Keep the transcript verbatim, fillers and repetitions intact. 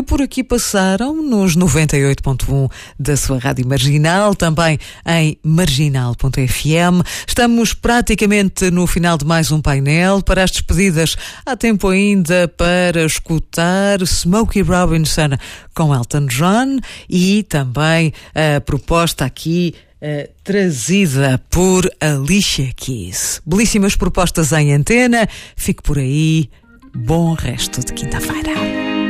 que por aqui passaram nos noventa e oito ponto um da sua Rádio Marginal, também em marginal ponto f m. Estamos praticamente no final de mais um painel. Para as despedidas, há tempo ainda para escutar Smokey Robinson com Elton John e também a proposta aqui Uh, trazida por Alicia Keys. Belíssimas propostas em antena. Fique por aí. Bom resto de quinta-feira.